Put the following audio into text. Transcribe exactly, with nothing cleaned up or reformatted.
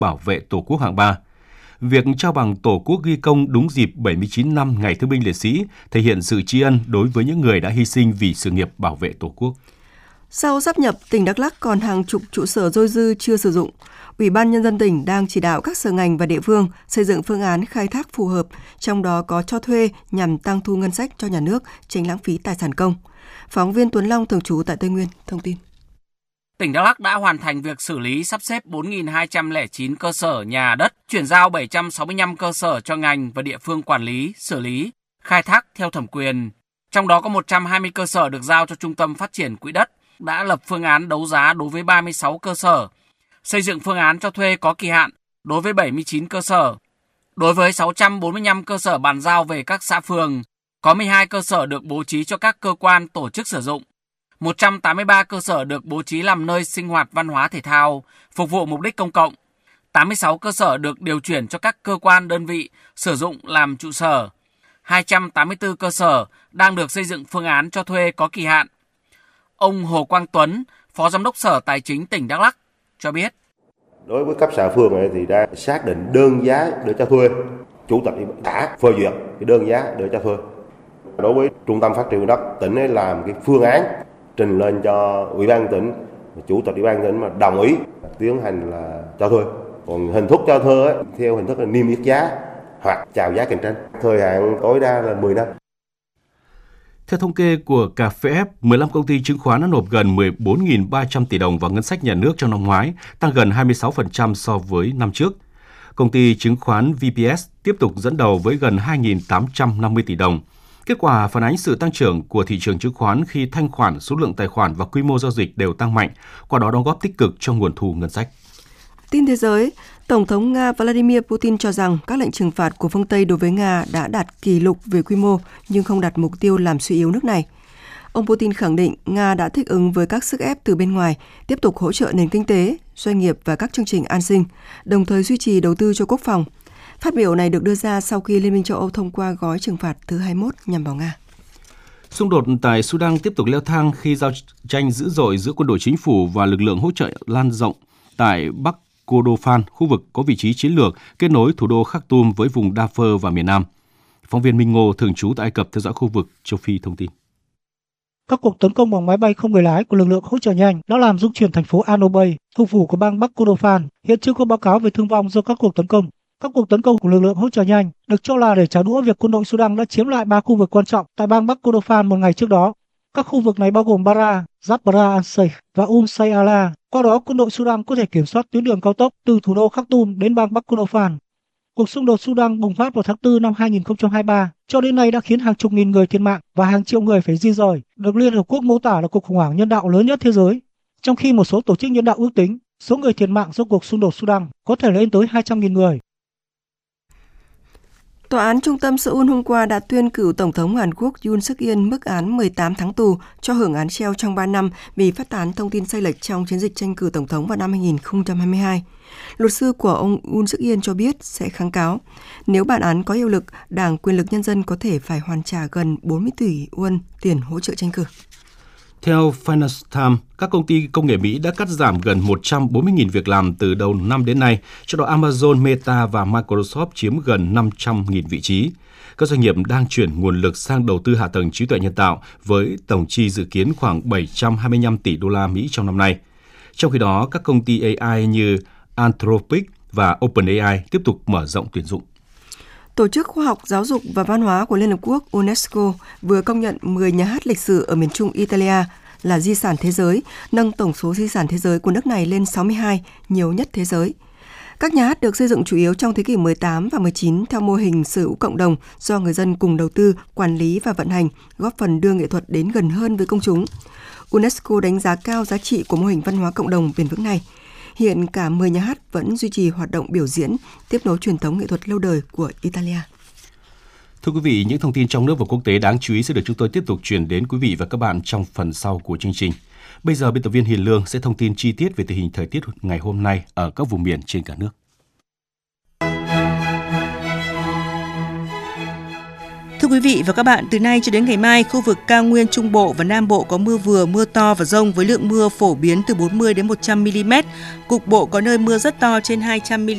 bảo vệ Tổ quốc hạng ba. Việc trao bằng Tổ quốc ghi công đúng dịp bảy mươi chín năm Ngày Thương binh Liệt sĩ thể hiện sự tri ân đối với những người đã hy sinh vì sự nghiệp bảo vệ Tổ quốc. Sau sáp nhập, tỉnh Đắk Lắk còn hàng chục trụ sở dôi dư chưa sử dụng. Ủy ban Nhân dân tỉnh đang chỉ đạo các sở ngành và địa phương xây dựng phương án khai thác phù hợp, trong đó có cho thuê nhằm tăng thu ngân sách cho nhà nước, tránh lãng phí tài sản công. Phóng viên Tuấn Long thường trú tại Tây Nguyên thông tin. Tỉnh Đắk Lắk đã hoàn thành việc xử lý sắp xếp bốn nghìn hai trăm lẻ chín cơ sở nhà đất, chuyển giao bảy trăm sáu mươi lăm cơ sở cho ngành và địa phương quản lý, xử lý, khai thác theo thẩm quyền. Trong đó có một trăm hai mươi cơ sở được giao cho Trung tâm Phát triển Quỹ đất, đã lập phương án đấu giá đối với ba mươi sáu cơ sở, xây dựng phương án cho thuê có kỳ hạn đối với bảy mươi chín cơ sở. Đối với sáu trăm bốn mươi lăm cơ sở bàn giao về các xã phường, có mười hai cơ sở được bố trí cho các cơ quan tổ chức sử dụng. một trăm tám mươi ba cơ sở được bố trí làm nơi sinh hoạt văn hóa thể thao, phục vụ mục đích công cộng. tám mươi sáu cơ sở được điều chuyển cho các cơ quan đơn vị sử dụng làm trụ sở. hai trăm tám mươi tư cơ sở đang được xây dựng phương án cho thuê có kỳ hạn. Ông Hồ Quang Tuấn, Phó Giám đốc Sở Tài chính tỉnh Đắk Lắk cho biết. Đối với cấp xã phường này thì đã xác định đơn giá để cho thuê. Chủ tịch đã phê duyệt cái đơn giá để cho thuê. Đối với Trung tâm Phát triển đất, tỉnh ấy làm cái phương án trình lên cho Ủy ban tỉnh, Chủ tịch Ủy ban tỉnh mà đồng ý tiến hành là cho thuê. Còn hình thức cho thuê ấy, theo hình thức là niêm yết giá hoặc chào giá cạnh tranh. Thời hạn tối đa là mười năm. Theo thống kê của ca ép ép, mười lăm công ty chứng khoán đã nộp gần mười bốn nghìn ba trăm tỷ đồng vào ngân sách nhà nước trong năm ngoái, tăng gần hai mươi sáu phần trăm so với năm trước. Công ty chứng khoán vê pê ét tiếp tục dẫn đầu với gần hai nghìn tám trăm năm mươi tỷ đồng. Kết quả phản ánh sự tăng trưởng của thị trường chứng khoán khi thanh khoản, số lượng tài khoản và quy mô giao dịch đều tăng mạnh, qua đó đóng góp tích cực cho nguồn thu ngân sách. Tin thế giới, Tổng thống Nga Vladimir Putin cho rằng các lệnh trừng phạt của phương Tây đối với Nga đã đạt kỷ lục về quy mô nhưng không đặt mục tiêu làm suy yếu nước này. Ông Putin khẳng định Nga đã thích ứng với các sức ép từ bên ngoài, tiếp tục hỗ trợ nền kinh tế, doanh nghiệp và các chương trình an sinh, đồng thời duy trì đầu tư cho quốc phòng. Phát biểu này được đưa ra sau khi Liên minh châu Âu thông qua gói trừng phạt thứ hai mươi mốt nhằm vào Nga. Xung đột tại Sudan tiếp tục leo thang khi giao tranh dữ dội giữa quân đội chính phủ và lực lượng hỗ trợ lan rộng tại Bắc Kordofan, khu vực có vị trí chiến lược kết nối thủ đô Khartoum với vùng Darfur và miền Nam. Phóng viên Minh Ngô thường trú tại Ai Cập theo dõi khu vực châu Phi thông tin. Các cuộc tấn công bằng máy bay không người lái của lực lượng hỗ trợ nhanh đã làm rung chuyển thành phố Anobay, thủ phủ của bang Bắc Kordofan. Hiện chưa có báo cáo về thương vong do các cuộc tấn công. Các cuộc tấn công của lực lượng hỗ trợ nhanh được cho là để trả đũa việc quân đội Sudan đã chiếm lại ba khu vực quan trọng tại bang Bắc Kordofan một ngày trước đó. Các khu vực này bao gồm Bara, Zabra al-Sheikh và Um Sayala. Qua đó, quân đội Sudan có thể kiểm soát tuyến đường cao tốc từ thủ đô Khartoum đến bang Bắc Kordofan. Cuộc xung đột Sudan bùng phát vào tháng tư năm hai nghìn không trăm hai mươi ba, cho đến nay đã khiến hàng chục nghìn người thiệt mạng và hàng triệu người phải di rời, được Liên Hợp Quốc mô tả là cuộc khủng hoảng nhân đạo lớn nhất thế giới. Trong khi một số tổ chức nhân đạo ước tính, số người thiệt mạng do cuộc xung đột Sudan có thể lên tới hai trăm nghìn người. Tòa án trung tâm Seoul hôm qua đã tuyên cửu Tổng thống Hàn Quốc Yoon suk Yeol mức án mười tám tháng tù cho hưởng án treo trong ba năm vì phát tán thông tin sai lệch trong chiến dịch tranh cử Tổng thống vào năm hai nghìn không trăm hai mươi hai. Luật sư của ông Yoon suk Yeol cho biết sẽ kháng cáo. Nếu bản án có hiệu lực, Đảng Quyền lực Nhân dân có thể phải hoàn trả gần bốn mươi tỷ won tiền hỗ trợ tranh cử. Theo Financial Times, các công ty công nghệ Mỹ đã cắt giảm gần một trăm bốn mươi nghìn việc làm từ đầu năm đến nay, trong đó Amazon, Meta và Microsoft chiếm gần năm trăm nghìn vị trí. Các doanh nghiệp đang chuyển nguồn lực sang đầu tư hạ tầng trí tuệ nhân tạo với tổng chi dự kiến khoảng bảy trăm hai mươi lăm tỷ đô la Mỹ trong năm nay. Trong khi đó, các công ty a i như Anthropic và OpenAI tiếp tục mở rộng tuyển dụng. Tổ chức Khoa học, Giáo dục và Văn hóa của Liên Hợp Quốc UNESCO vừa công nhận mười nhà hát lịch sử ở miền Trung Italia là di sản thế giới, nâng tổng số di sản thế giới của nước này lên sáu mươi hai, nhiều nhất thế giới. Các nhà hát được xây dựng chủ yếu trong thế kỷ mười tám và mười chín theo mô hình sở hữu cộng đồng do người dân cùng đầu tư, quản lý và vận hành, góp phần đưa nghệ thuật đến gần hơn với công chúng. UNESCO đánh giá cao giá trị của mô hình văn hóa cộng đồng bền vững này. Hiện cả mười nhà hát vẫn duy trì hoạt động biểu diễn, tiếp nối truyền thống nghệ thuật lâu đời của Italia. Thưa quý vị, những thông tin trong nước và quốc tế đáng chú ý sẽ được chúng tôi tiếp tục chuyển đến quý vị và các bạn trong phần sau của chương trình. Bây giờ, biên tập viên Hiền Lương sẽ thông tin chi tiết về tình hình thời tiết ngày hôm nay ở các vùng miền trên cả nước. Thưa quý vị và các bạn, từ nay cho đến ngày mai, khu vực cao nguyên Trung Bộ và Nam Bộ có mưa vừa, mưa to và dông với lượng mưa phổ biến từ bốn mươi đến một trăm mi li mét. Cục bộ có nơi mưa rất to trên hai trăm mi li mét.